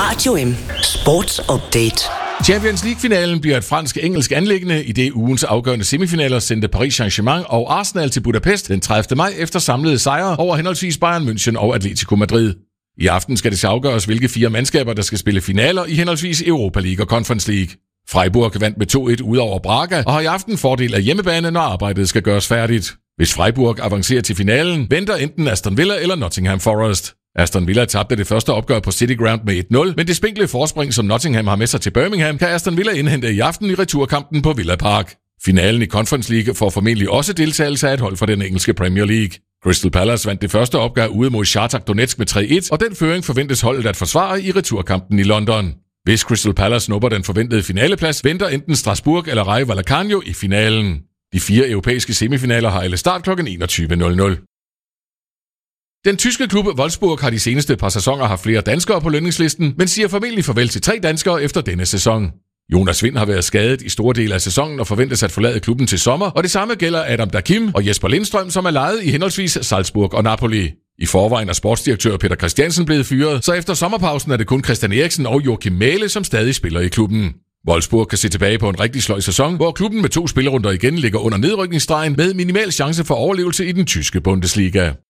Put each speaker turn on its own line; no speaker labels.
Radio M Sports Update.
Champions League-finalen bliver et fransk-engelsk anliggende, i det ugens afgørende semifinaler sendte Paris Saint-Germain og Arsenal til Budapest den 30. maj efter samlede sejre over henholdsvis Bayern München og Atletico Madrid. I aften skal det så afgøres, hvilke 4 mandskaber, der skal spille finaler i henholdsvis Europa League og Conference League. Freiburg vandt med 2-1 ud over Braga og har i aften fordel af hjemmebane, når arbejdet skal gøres færdigt. Hvis Freiburg avancerer til finalen, venter enten Aston Villa eller Nottingham Forest. Aston Villa tabte det første opgør på City Ground med 1-0, men det spinkle forspring, som Nottingham har med sig til Birmingham, kan Aston Villa indhente i aften i returkampen på Villa Park. Finalen i Conference League får formentlig også deltagelse af et hold fra den engelske Premier League. Crystal Palace vandt det første opgør ude mod Shakhtar Donetsk med 3-1, og den føring forventes holdet at forsvare i returkampen i London. Hvis Crystal Palace snupper den forventede finaleplads, venter enten Strasbourg eller Rayo Vallecano i finalen. De 4 europæiske semifinaler har alle start kl. 21.00. Den tyske klub Wolfsburg har de seneste par sæsoner haft flere danskere på lønningslisten, men siger formentlig farvel til 3 danskere efter denne sæson. Jonas Wind har været skadet i store dele af sæsonen og forventes at forlade klubben til sommer, og det samme gælder Adam Dakim og Jesper Lindstrøm, som er lejet i henholdsvis Salzburg og Napoli. I forvejen er sportsdirektør Peter Christiansen blevet fyret, så efter sommerpausen er det kun Christian Eriksen og Joachim Mæhle, som stadig spiller i klubben. Wolfsburg kan se tilbage på en rigtig sløj sæson, hvor klubben med 2 spillerunder igen ligger under nedrykningsstregen med minimal chance for overlevelse i den tyske Bundesliga.